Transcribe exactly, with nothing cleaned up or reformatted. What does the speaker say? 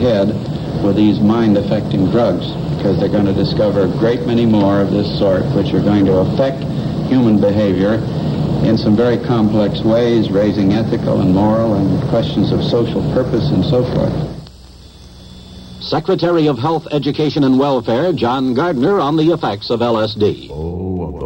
ahead with these mind-affecting drugs, because they're going to discover a great many more of this sort, which are going to affect human behavior in some very complex ways, raising ethical and moral and questions of social purpose and so forth. Secretary of Health, Education, and Welfare John Gardner on the effects of L S D. Oh.